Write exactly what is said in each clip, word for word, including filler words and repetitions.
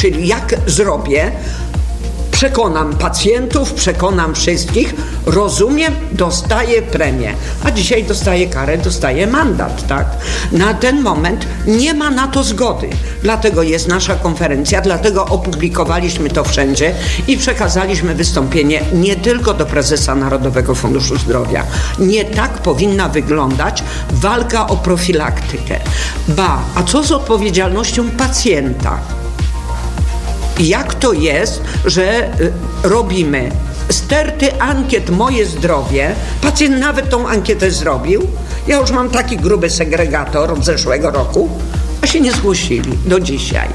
Czyli jak zrobię, przekonam pacjentów, przekonam wszystkich, rozumiem, dostaję premię, a dzisiaj dostaję karę, dostaję mandat, tak? Na ten moment nie ma na to zgody, dlatego jest nasza konferencja, dlatego opublikowaliśmy to wszędzie i przekazaliśmy wystąpienie nie tylko do prezesa Narodowego Funduszu Zdrowia. Nie tak powinna wyglądać walka o profilaktykę. Ba, a co z odpowiedzialnością pacjenta? Jak to jest, że robimy sterty ankiet Moje Zdrowie, pacjent nawet tą ankietę zrobił, ja już mam taki gruby segregator od zeszłego roku, a się nie zgłosili do dzisiaj.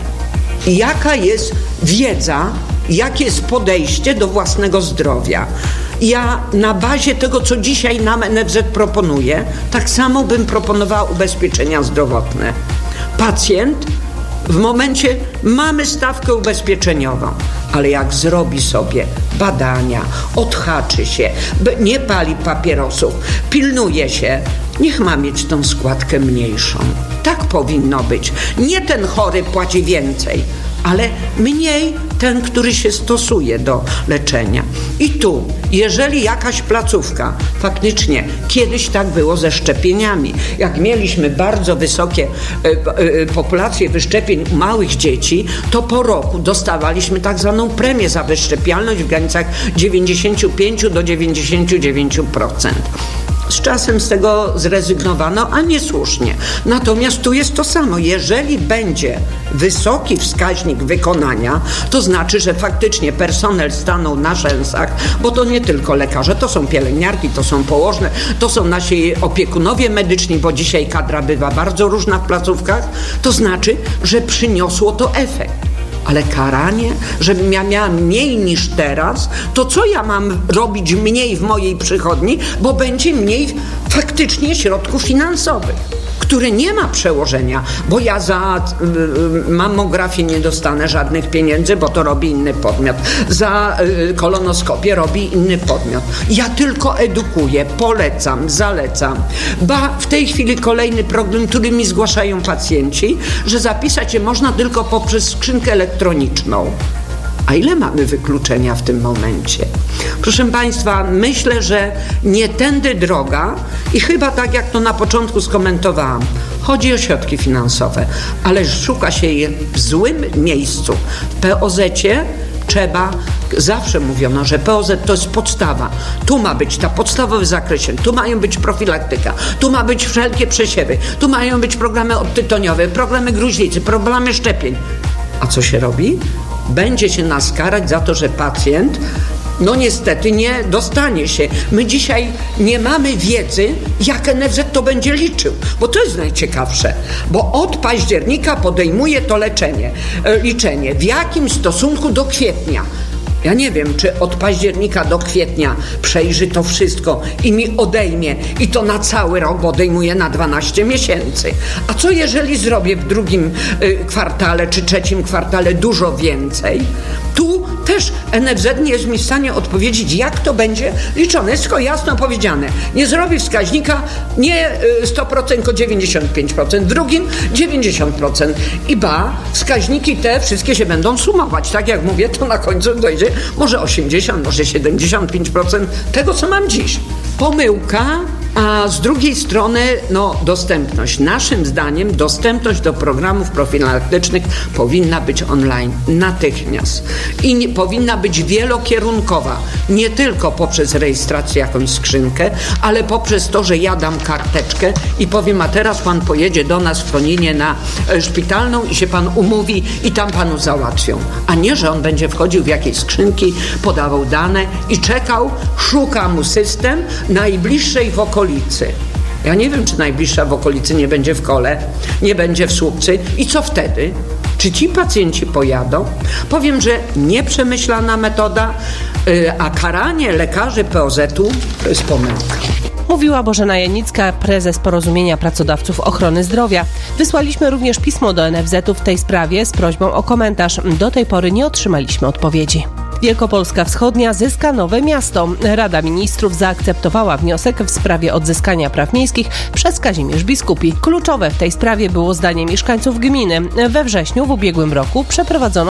Jaka jest wiedza, jakie jest podejście do własnego zdrowia? Ja na bazie tego, co dzisiaj nam N F Z proponuje, tak samo bym proponowała ubezpieczenia zdrowotne. Pacjent w momencie mamy stawkę ubezpieczeniową, ale jak zrobi sobie badania, odhaczy się, nie pali papierosów, pilnuje się, niech ma mieć tą składkę mniejszą. Tak powinno być. Nie ten chory płaci więcej, ale mniej ten, który się stosuje do leczenia. I tu, jeżeli jakaś placówka, faktycznie kiedyś tak było ze szczepieniami, jak mieliśmy bardzo wysokie y, y, populacje wyszczepień małych dzieci, to po roku dostawaliśmy tak zwaną premię za wyszczepialność w granicach dziewięćdziesiąt pięć do dziewięćdziesiąt dziewięć procent. Z czasem z tego zrezygnowano, a niesłusznie. Natomiast tu jest to samo. Jeżeli będzie wysoki wskaźnik wykonania, to znaczy, że faktycznie personel stanął na rzęsach, bo to nie tylko lekarze, to są pielęgniarki, to są położne, to są nasi opiekunowie medyczni, bo dzisiaj kadra bywa bardzo różna w placówkach, to znaczy, że przyniosło to efekt. Ale karanie, żebym ja miała mniej niż teraz, to co ja mam robić mniej w mojej przychodni, bo będzie mniej faktycznie środków finansowych, które nie ma przełożenia, bo ja za y, mammografię nie dostanę żadnych pieniędzy, bo to robi inny podmiot. Za y, kolonoskopię robi inny podmiot. Ja tylko edukuję, polecam, zalecam. Ba, w tej chwili kolejny problem, który mi zgłaszają pacjenci, że zapisać się można tylko poprzez skrzynkę elektroniczną. A ile mamy wykluczenia w tym momencie? Proszę Państwa, myślę, że nie tędy droga i chyba tak jak to na początku skomentowałam, chodzi o środki finansowe, ale szuka się je w złym miejscu. W P O Z-cie trzeba, zawsze mówiono, że P O Z to jest podstawa. Tu ma być ta podstawowy zakresie, tu mają być profilaktyka, tu ma być wszelkie przesiewy, tu mają być programy odtytoniowe, programy gruźlicy, programy szczepień. A co się robi? Będzie się nas karać za to, że pacjent no niestety nie dostanie się. My dzisiaj nie mamy wiedzy, jak N F Z to będzie liczył, bo to jest najciekawsze, bo od października podejmuje to leczenie, liczenie. W jakim stosunku do kwietnia? Ja nie wiem, czy od października do kwietnia przejrzy to wszystko i mi odejmie i to na cały rok, bo odejmuje na dwanaście miesięcy. A co jeżeli zrobię w drugim y, kwartale czy trzecim kwartale dużo więcej? Tu też N F Z nie jest mi w stanie odpowiedzieć, jak to będzie liczone. Jest tylko jasno powiedziane. Nie zrobi wskaźnika nie sto procent, tylko dziewięćdziesiąt pięć procent. W drugim dziewięćdziesiąt procent. I ba, wskaźniki te wszystkie się będą sumować. Tak jak mówię, to na końcu dojdzie może osiemdziesiąt, może siedemdziesiąt pięć procent tego, co mam dziś. Pomyłka, a z drugiej strony no, dostępność. Naszym zdaniem dostępność do programów profilaktycznych powinna być online natychmiast i nie, powinna być wielokierunkowa, nie tylko poprzez rejestrację jakąś skrzynkę, ale poprzez to, że ja dam karteczkę i powiem, a teraz pan pojedzie do nas w Koninie na e, szpitalną i się pan umówi i tam panu załatwią, a nie, że on będzie wchodził w jakieś skrzynki, podawał dane i czekał, szuka mu system najbliższej w okolicy. Ja nie wiem, czy najbliższa w okolicy nie będzie w Kole, nie będzie w Słupcy i co wtedy? Czy ci pacjenci pojadą? Powiem, że nieprzemyślana metoda, yy, a karanie lekarzy P O Z-u to jest pomyłka. Mówiła Bożena Janicka, prezes Porozumienia Pracodawców Ochrony Zdrowia. Wysłaliśmy również pismo do N F Z-u w tej sprawie z prośbą o komentarz. Do tej pory nie otrzymaliśmy odpowiedzi. Wielkopolska Wschodnia zyska nowe miasto. Rada Ministrów zaakceptowała wniosek w sprawie odzyskania praw miejskich przez Kazimierz Biskupi. Kluczowe w tej sprawie było zdanie mieszkańców gminy. We wrześniu w ubiegłym roku przeprowadzono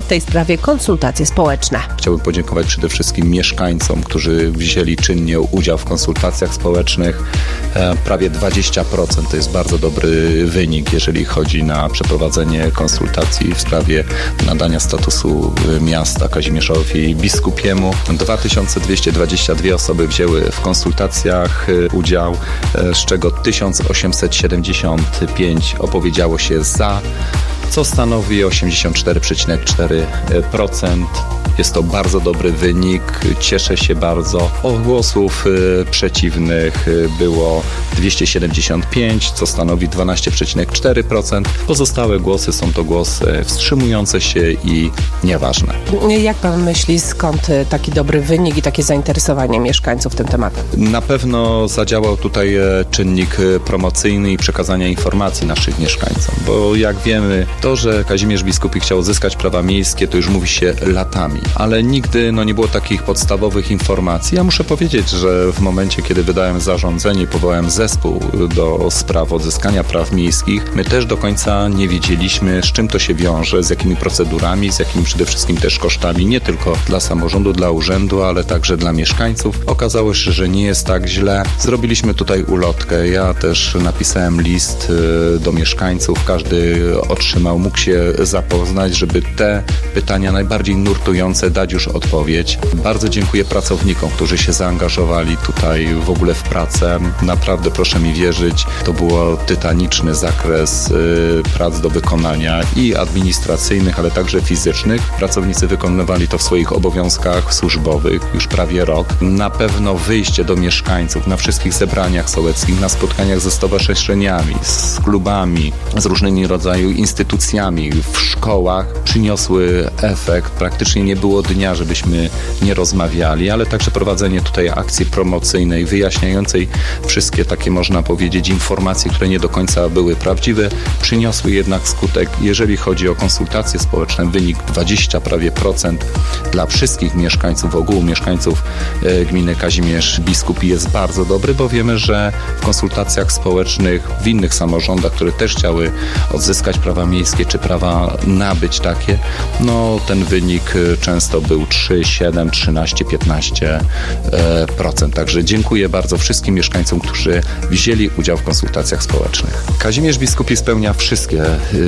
tej sprawie konsultacje społeczne. Chciałbym podziękować przede wszystkim mieszkańcom, którzy wzięli czynnie udział w konsultacjach społecznych. Prawie dwadzieścia procent to jest bardzo dobry wynik, jeżeli chodzi na przeprowadzenie konsultacji w sprawie nadania statusu miasta Kazimierzowi Biskupiemu. dwa tysiące dwieście dwadzieścia dwie osoby wzięły w konsultacjach udział, z czego tysiąc osiemset siedemdziesiąt pięć opowiedziało się za, co stanowi osiemdziesiąt cztery przecinek cztery procent. Jest to bardzo dobry wynik, cieszę się bardzo. Od głosów y, przeciwnych y, było dwieście siedemdziesiąt pięć, co stanowi dwanaście przecinek cztery procent. Pozostałe głosy są to głosy wstrzymujące się i nieważne. Jak pan myśli, skąd taki dobry wynik i takie zainteresowanie mieszkańców tym tematem? Na pewno zadziałał tutaj czynnik promocyjny i przekazania informacji naszych mieszkańcom, bo jak wiemy, to, że Kazimierz Biskupi chciał uzyskać prawa miejskie, to już mówi się latami. Ale nigdy no, nie było takich podstawowych informacji. Ja muszę powiedzieć, że w momencie, kiedy wydałem zarządzenie i powołałem zespół do spraw odzyskania praw miejskich, my też do końca nie wiedzieliśmy, z czym to się wiąże, z jakimi procedurami, z jakimi przede wszystkim też kosztami, nie tylko dla samorządu, dla urzędu, ale także dla mieszkańców. Okazało się, że nie jest tak źle. Zrobiliśmy tutaj ulotkę. Ja też napisałem list do mieszkańców. Każdy otrzymał, mógł się zapoznać, żeby te pytania najbardziej nurtujące dać już odpowiedź. Bardzo dziękuję pracownikom, którzy się zaangażowali tutaj w ogóle w pracę. Naprawdę proszę mi wierzyć, to był tytaniczny zakres y, prac do wykonania i administracyjnych, ale także fizycznych. Pracownicy wykonywali to w swoich obowiązkach służbowych już prawie rok. Na pewno wyjście do mieszkańców na wszystkich zebraniach sołeckich, na spotkaniach ze stowarzyszeniami, z klubami, z różnymi rodzaju instytucjami, w szkołach przyniosły efekt. Praktycznie nie było dnia, żebyśmy nie rozmawiali, ale także prowadzenie tutaj akcji promocyjnej, wyjaśniającej wszystkie takie, można powiedzieć, informacje, które nie do końca były prawdziwe, przyniosły jednak skutek. Jeżeli chodzi o konsultacje społeczne, wynik dwadzieścia prawie procent dla wszystkich mieszkańców, ogółu mieszkańców e, gminy Kazimierz Biskupi jest bardzo dobry, bo wiemy, że w konsultacjach społecznych w innych samorządach, które też chciały odzyskać prawa miejskie, czy prawa nabyć takie, no ten wynik często był trzy, siedem, trzynaście, piętnaście procent. Także dziękuję bardzo wszystkim mieszkańcom, którzy wzięli udział w konsultacjach społecznych. Kazimierz Biskupi spełnia wszystkie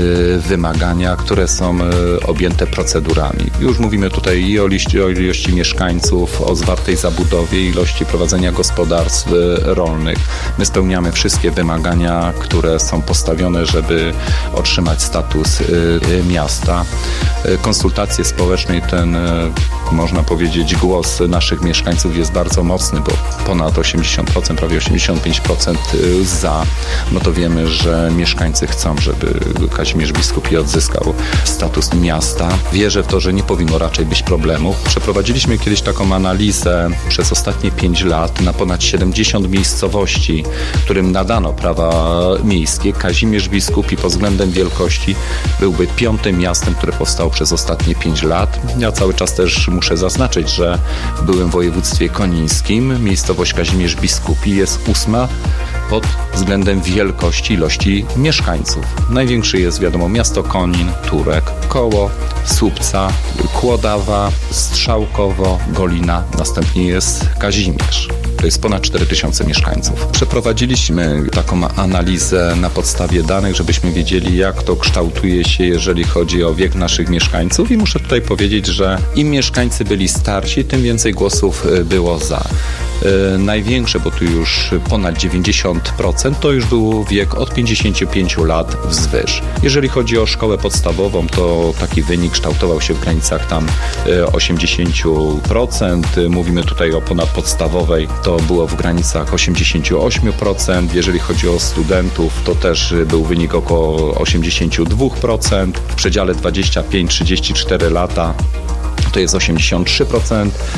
wymagania, które są objęte procedurami. Już mówimy tutaj i o ilości, o ilości mieszkańców, o zwartej zabudowie, ilości prowadzenia gospodarstw rolnych. My spełniamy wszystkie wymagania, które są postawione, żeby otrzymać status miasta. Konsultacje społeczne, ten można powiedzieć głos naszych mieszkańców jest bardzo mocny, bo ponad osiemdziesiąt procent, prawie osiemdziesiąt pięć procent za, no to wiemy, że mieszkańcy chcą, żeby Kazimierz Biskupi odzyskał status miasta. Wierzę w to, że nie powinno raczej być problemów. Przeprowadziliśmy kiedyś taką analizę przez ostatnie pięć lat na ponad siedemdziesiąt miejscowości, którym nadano prawa miejskie. Kazimierz Biskupi pod względem wielkości byłby piątym miastem, które powstało przez ostatnie pięć lat. Ja cały czas też muszę zaznaczyć, że w byłym województwie konińskim miejscowość Kazimierz Biskupi jest ósma pod względem wielkości ilości mieszkańców. Największy jest, wiadomo, miasto Konin, Turek, Koło, Słupca, Kłodawa, Strzałkowo, Golina, następnie jest Kazimierz. To jest ponad cztery tysiące mieszkańców. Przeprowadziliśmy taką analizę na podstawie danych, żebyśmy wiedzieli, jak to kształtuje się, jeżeli chodzi o wiek naszych mieszkańców i muszę tutaj powiedzieć, że im mieszkańcy byli starsi, tym więcej głosów było za. Yy, największe, bo tu już ponad dziewięćdziesiąt procent, to już był wiek od pięćdziesięciu pięciu lat wzwyż. Jeżeli chodzi o szkołę podstawową, to taki wynik kształtował się w granicach tam yy, osiemdziesiąt procent. Yy, mówimy tutaj o ponadpodstawowej, to było w granicach osiemdziesiąt osiem procent. Jeżeli chodzi o studentów, to też był wynik około osiemdziesiąt dwa procent. W przedziale dwadzieścia pięć do trzydziestu czterech lata to jest osiemdziesiąt trzy procent.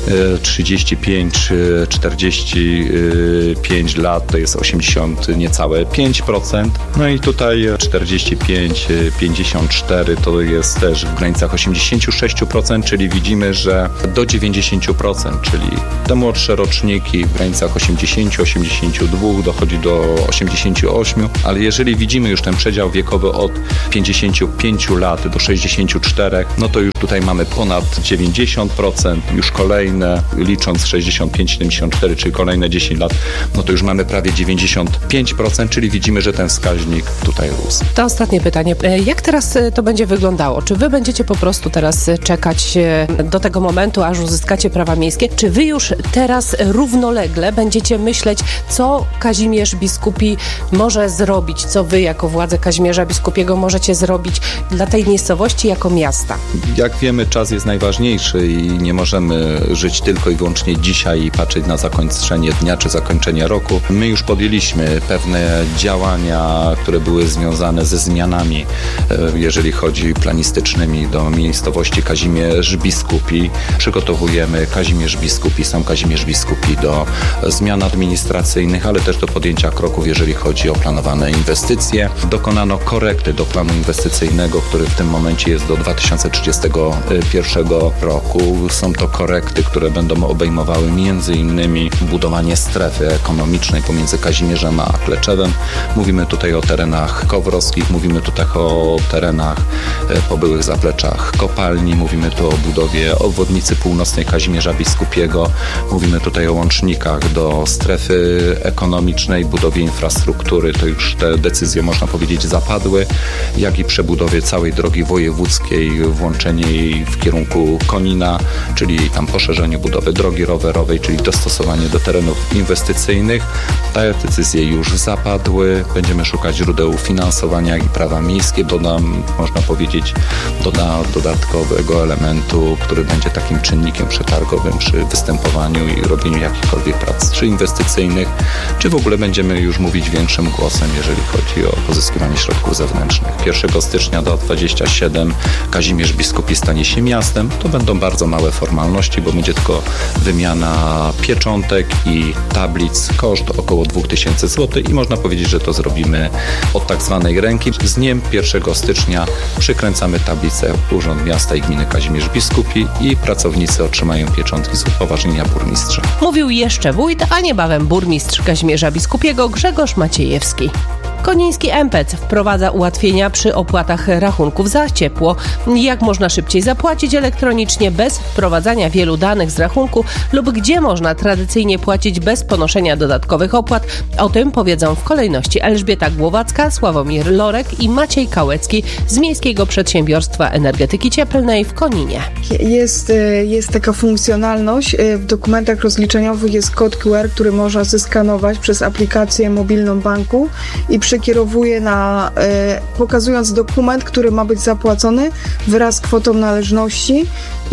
trzydzieści pięć czterdzieści pięć lat to jest osiemdziesiąt niecałe pięć procent. No i tutaj czterdzieści pięć pięćdziesiąt cztery to jest też w granicach osiemdziesiąt sześć procent, czyli widzimy, że do dziewięćdziesiąt procent, czyli te młodsze roczniki w granicach osiemdziesiąt osiemdziesiąt dwa dochodzi do osiemdziesiąt osiem, ale jeżeli widzimy już ten przedział wiekowy od pięćdziesiąt pięć lat do sześćdziesiąt cztery, no to już tutaj mamy ponad dziewięćdziesiąt procent, już kolejne, licząc sześćdziesiąt pięć siedemdziesiąt cztery, czyli kolejne dziesięć lat, no to już mamy prawie dziewięćdziesiąt pięć procent, czyli widzimy, że ten wskaźnik tutaj rósł. To ostatnie pytanie. Jak teraz to będzie wyglądało? Czy wy będziecie po prostu teraz czekać do tego momentu, aż uzyskacie prawa miejskie? Czy wy już teraz równolegle będziecie myśleć, co Kazimierz Biskupi może zrobić, co wy jako władze Kazimierza Biskupiego możecie zrobić dla tej miejscowości jako miasta? Jak wiemy, czas jest najważniejszy i nie możemy żyć tylko i wyłącznie dzisiaj i patrzeć na zakończenie dnia czy zakończenie roku. My już podjęliśmy pewne działania, które były związane ze zmianami, jeżeli chodzi planistycznymi do miejscowości Kazimierz Biskupi. Przygotowujemy Kazimierz Biskupi, sam Kazimierz Biskupi do zmian administracyjnych, ale też do podjęcia kroków, jeżeli chodzi o planowane inwestycje. Dokonano korekty do planu inwestycyjnego, który w tym momencie jest do dwa tysiące trzydziestego pierwszego roku. Są to korekty, które będą obejmowały między innymi budowanie strefy ekonomicznej pomiędzy Kazimierzem a Kleczewem. Mówimy tutaj o terenach kowrowskich, mówimy tutaj o terenach po byłych zapleczach kopalni, mówimy tu o budowie obwodnicy północnej Kazimierza Biskupiego, mówimy tutaj o łącznikach do strefy ekonomicznej, budowie infrastruktury, to już te decyzje, można powiedzieć, zapadły, jak i przebudowie całej drogi wojewódzkiej, włączenie jej w kierunku Konina, czyli tam poszerzeniu budowy drogi rowerowej, czyli dostosowanie do terenów inwestycyjnych. Te decyzje już zapadły. Będziemy szukać źródeł finansowania, jak i prawa miejskie. Dodam, można powiedzieć, doda dodatkowego elementu, który będzie takim czynnikiem przetargowym przy występowaniu i robieniu jakichkolwiek prac, czy inwestycyjnych, czy w ogóle będziemy już mówić większym głosem, jeżeli chodzi o pozyskiwanie środków zewnętrznych. pierwszego stycznia do dwudziestego siódmego Kazimierz Biskupi stanie się miastem. To będą bardzo małe formalności, bo będzie tylko wymiana pieczątek i tablic. Koszt około dwa tysiące złotych i można powiedzieć, że to zrobimy od tak zwanej ręki. Z dniem pierwszego stycznia przykręcamy tablicę Urząd Miasta i Gminy Kazimierz Biskupi i pracownicy otrzymają pieczątki z upoważnienia burmistrza. Mówił jeszcze wójt, a niebawem burmistrz Kazimierza Biskupiego Grzegorz Maciejewski. Koniński M P C wprowadza ułatwienia przy opłatach rachunków za ciepło. Jak można szybciej zapłacić elektronicznie bez wprowadzania wielu danych z rachunku lub gdzie można tradycyjnie płacić bez ponoszenia dodatkowych opłat? O tym powiedzą w kolejności Elżbieta Głowacka, Sławomir Lorek i Maciej Kałecki z Miejskiego Przedsiębiorstwa Energetyki Cieplnej w Koninie. Jest, jest taka funkcjonalność. W dokumentach rozliczeniowych jest kod Q R, który można zeskanować przez aplikację mobilną banku i przekierowuje na, e, pokazując dokument, który ma być zapłacony wraz z kwotą należności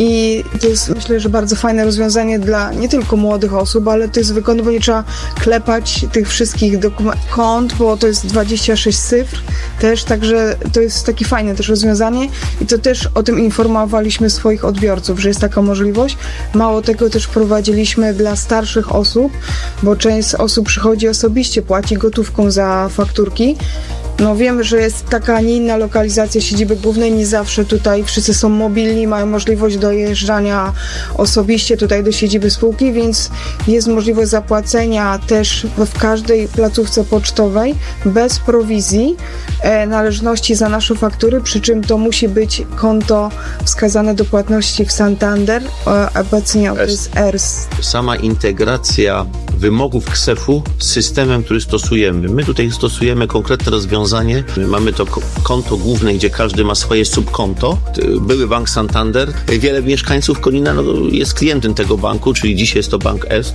i to jest, myślę, że bardzo fajne rozwiązanie dla nie tylko młodych osób, ale to jest zwykle, bo nie trzeba klepać tych wszystkich dokumentów, kont, bo to jest dwadzieścia sześć cyfr też, także to jest takie fajne też rozwiązanie i to też o tym informowaliśmy swoich odbiorców, że jest taka możliwość. Mało tego też wprowadziliśmy dla starszych osób, bo część osób przychodzi osobiście, płaci gotówką za fakturki. No wiemy, że jest taka, a nie inna lokalizacja siedziby głównej, nie zawsze tutaj wszyscy są mobilni, mają możliwość dojeżdżania osobiście tutaj do siedziby spółki, więc jest możliwość zapłacenia też w każdej placówce pocztowej bez prowizji e, należności za nasze faktury, przy czym to musi być konto wskazane do płatności w Santander, e, obecnie to jest E R S. Sama integracja wymogów K S E F-u z systemem, który stosujemy. My tutaj stosujemy konkretne rozwiązanie. Mamy to konto główne, gdzie każdy ma swoje subkonto. Były Bank Santander. Wiele mieszkańców Konina no, jest klientem tego banku, czyli dzisiaj jest to Bank S.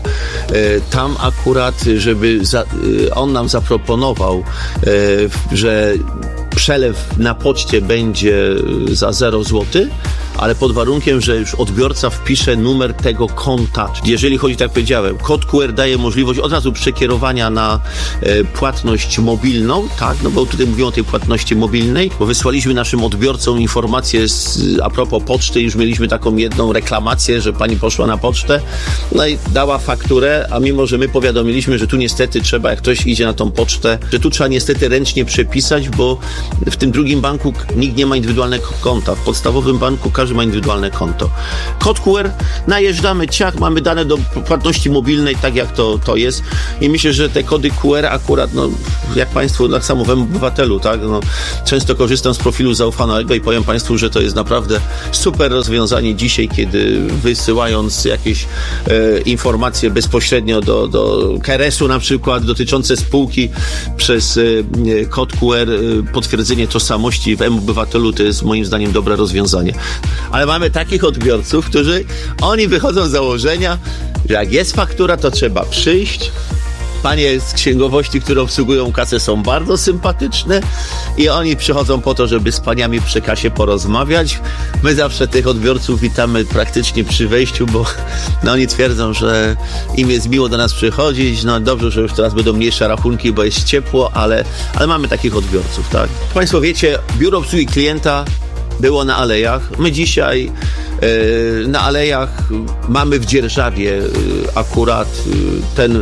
Tam akurat, żeby za, on nam zaproponował, że przelew na poczcie będzie za zero złotych, ale pod warunkiem, że już odbiorca wpisze numer tego konta. Jeżeli chodzi, tak jak powiedziałem, kod Q R daje możliwość od razu przekierowania na e, płatność mobilną, tak, no bo tutaj mówią o tej płatności mobilnej, bo wysłaliśmy naszym odbiorcom informację z, a propos poczty, już mieliśmy taką jedną reklamację, że pani poszła na pocztę, no i dała fakturę, a mimo, że my powiadomiliśmy, że tu niestety trzeba, jak ktoś idzie na tą pocztę, że tu trzeba niestety ręcznie przepisać, bo w tym drugim banku nikt nie ma indywidualnego konta. W podstawowym banku każdy ma indywidualne konto. Kod Q R, najeżdżamy, ciach, mamy dane do płatności mobilnej, tak jak to, to jest i myślę, że te kody Q R akurat, no, jak Państwu, tak samo w obywatelu, tak, no, często korzystam z profilu zaufanego i powiem Państwu, że to jest naprawdę super rozwiązanie dzisiaj, kiedy wysyłając jakieś e, informacje bezpośrednio do, do K R S u na przykład, dotyczące spółki przez e, kod Q R, e, potwierdzenie tożsamości w M-Obywatelu, to jest moim zdaniem dobre rozwiązanie. Ale mamy takich odbiorców, którzy, oni wychodzą z założenia, że jak jest faktura, to trzeba przyjść. Panie z księgowości, które obsługują kasę, są bardzo sympatyczne i oni przychodzą po to, żeby z paniami przy kasie porozmawiać. My zawsze tych odbiorców witamy praktycznie przy wejściu, bo no, oni twierdzą, że im jest miło do nas przychodzić. No dobrze, że już teraz będą mniejsze rachunki, bo jest ciepło, ale, ale mamy takich odbiorców, tak? Państwo wiecie, biuro obsługi klienta było na Alejach. My dzisiaj yy, na Alejach mamy w Dzierżawie yy, akurat yy, ten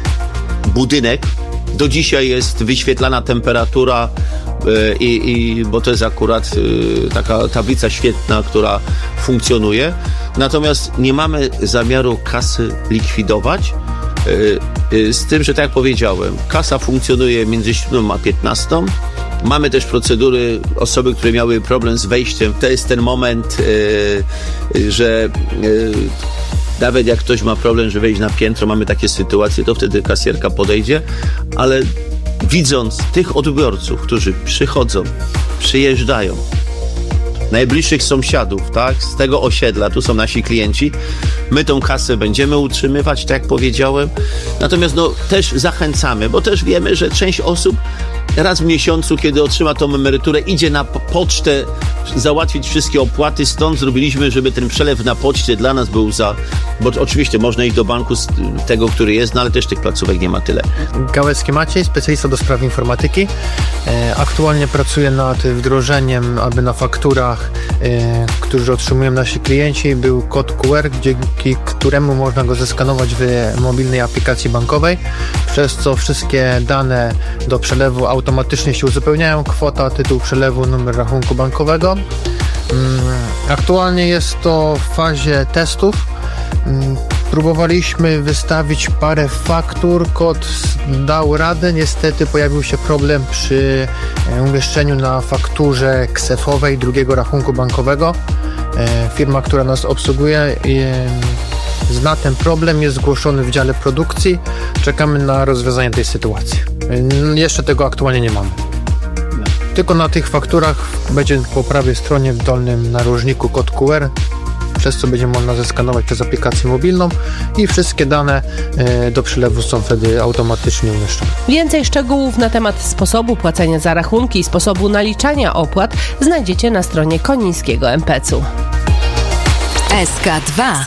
budynek. Do dzisiaj jest wyświetlana temperatura yy, i, bo to jest akurat yy, taka tablica świetna, która funkcjonuje. Natomiast nie mamy zamiaru kasy likwidować. Yy, yy, z tym, że tak jak powiedziałem, kasa funkcjonuje między siódmą a piętnastą. Mamy też procedury, osoby, które miały problem z wejściem. To jest ten moment, yy, że yy, nawet jak ktoś ma problem, że wejść na piętro, mamy takie sytuacje, to wtedy kasjerka podejdzie, ale widząc tych odbiorców, którzy przychodzą, przyjeżdżają, najbliższych sąsiadów, tak, z tego osiedla, tu są nasi klienci, my tą kasę będziemy utrzymywać, tak jak powiedziałem, natomiast no, też zachęcamy, bo też wiemy, że część osób raz w miesiącu, kiedy otrzyma tą emeryturę, idzie na pocztę załatwić wszystkie opłaty, stąd zrobiliśmy, żeby ten przelew na poczcie dla nas był za, bo oczywiście można iść do banku z tego, który jest, no ale też tych placówek nie ma tyle. Gałecki Maciej, specjalista do spraw informatyki. E, aktualnie pracuję nad wdrożeniem, aby na fakturach, e, które otrzymują nasi klienci, był kod Q R, dzięki któremu można go zeskanować w mobilnej aplikacji bankowej, przez co wszystkie dane do przelewu automatycznie się uzupełniają, kwota, tytuł przelewu, numer rachunku bankowego. Aktualnie jest to w fazie testów. Próbowaliśmy wystawić parę faktur, kod dał radę, niestety pojawił się problem przy umieszczeniu na fakturze ksefowej drugiego rachunku bankowego. Firma, która nas obsługuje, zna ten problem, jest zgłoszony w dziale produkcji. Czekamy na rozwiązanie tej sytuacji. Jeszcze tego aktualnie nie mamy. Tylko na tych fakturach będzie po prawej stronie w dolnym narożniku kod Q R, przez co będzie można zeskanować przez aplikację mobilną i wszystkie dane do przelewu są wtedy automatycznie umieszczone. Więcej szczegółów na temat sposobu płacenia za rachunki i sposobu naliczania opłat znajdziecie na stronie Konińskiego M P C u. S K dwa.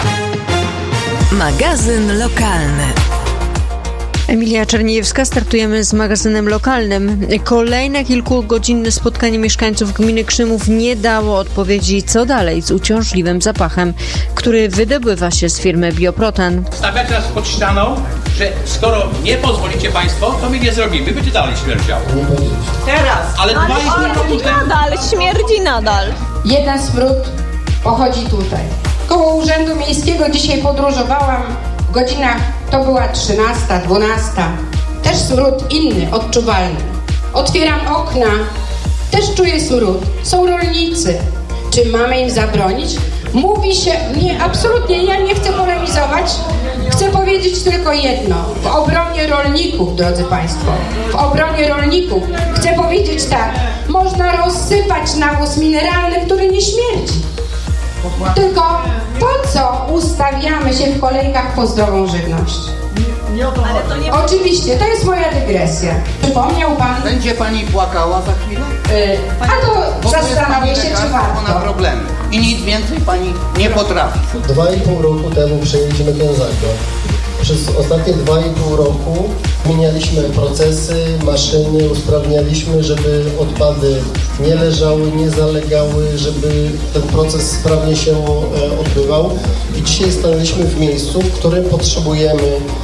Magazyn lokalny. Emilia Czerniejewska, startujemy z magazynem lokalnym. Kolejne kilkugodzinne spotkanie mieszkańców gminy Krzymów nie dało odpowiedzi, co dalej z uciążliwym zapachem, który wydobywa się z firmy Bioproten. Stawiacie nas pod ścianą, że skoro nie pozwolicie Państwo, to my nie zrobimy, będzie dalej śmierdziało. Teraz! Ale dwa i pół roku temu... Nadal, śmierdzi nadal. Jeden smród pochodzi tutaj. Koło Urzędu Miejskiego dzisiaj podróżowałam. W godzinach to była trzynasta, dwunasta. Też smród inny, odczuwalny. Otwieram okna, też czuję smród. Są rolnicy. Czy mamy im zabronić? Mówi się, nie, absolutnie, ja nie chcę polemizować. Chcę powiedzieć tylko jedno. W obronie rolników, drodzy Państwo, w obronie rolników chcę powiedzieć tak. Można rozsypać nawóz mineralny, który nie śmierdzi. Tylko po co ustawiamy się w kolejkach po zdrową żywność? nie o to chodzi. Nie... Oczywiście, to jest moja dygresja. Przypomniał pan... Będzie pani płakała za chwilę? Yy, a to zastanowię się, czy warto. Na problemy. I nic więcej pani nie potrafi. Dwa i pół roku temu przejęliśmy ten zakład. Przez ostatnie dwa i pół roku zmienialiśmy procesy, maszyny, usprawnialiśmy, żeby odpady nie leżały, nie zalegały, żeby ten proces sprawnie się e, odbywał. I dzisiaj stanęliśmy w miejscu, w którym potrzebujemy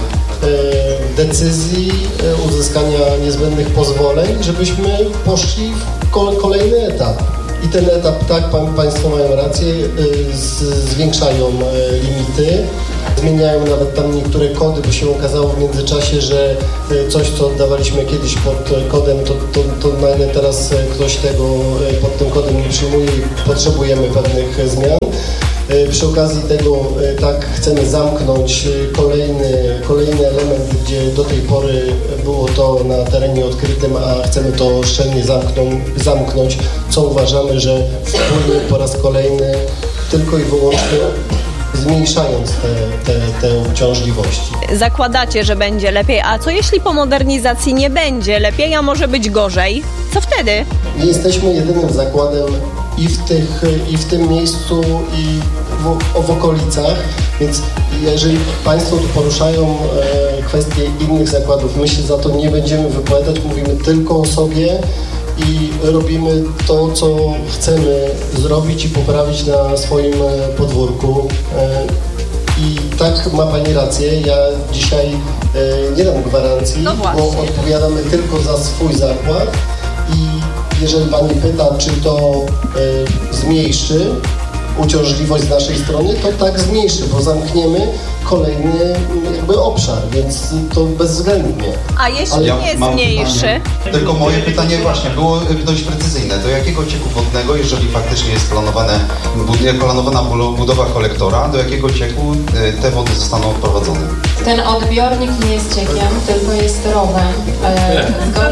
e, decyzji, e, uzyskania niezbędnych pozwoleń, żebyśmy poszli w kol- kolejny etap. I ten etap, tak, pan, Państwo mają rację, y, z, zwiększają y, limity, zmieniają nawet tam niektóre kody, bo się okazało w międzyczasie, że y, coś, co oddawaliśmy kiedyś pod y, kodem, to, to, to nagle teraz y, ktoś tego y, pod tym kodem nie przyjmuje i potrzebujemy pewnych y, zmian. Przy okazji tego tak chcemy zamknąć kolejny, kolejny element, gdzie do tej pory było to na terenie odkrytym, a chcemy to szczelnie zamknąć, zamknąć, co uważamy, że wpłynie po raz kolejny tylko i wyłącznie zmniejszając te, te, te uciążliwości. Zakładacie, że będzie lepiej, a co jeśli po modernizacji nie będzie lepiej, a może być gorzej? Co wtedy? Nie jesteśmy jedynym zakładem i w, tych, i w tym miejscu, i w, w okolicach, więc jeżeli Państwo tu poruszają e, kwestie innych zakładów, my się za to nie będziemy wypowiadać, mówimy tylko o sobie i robimy to, co chcemy zrobić i poprawić na swoim podwórku. E, I tak ma Pani rację, ja dzisiaj e, nie dam gwarancji, no bo odpowiadamy tylko za swój zakład i jeżeli Pani pyta, czy to y, zmniejszy uciążliwość z naszej strony, to tak zmniejszy, bo zamkniemy kolejny jakby obszar, więc to bezwzględnie. A jeśli Ale nie zmniejszy? Pytanie, tylko moje pytanie właśnie było dość precyzyjne. Do jakiego cieku wodnego, jeżeli faktycznie jest planowane, planowana budowa kolektora, do jakiego cieku te wody zostaną odprowadzone? Ten odbiornik nie jest ciekiem, tylko jest rowem. E,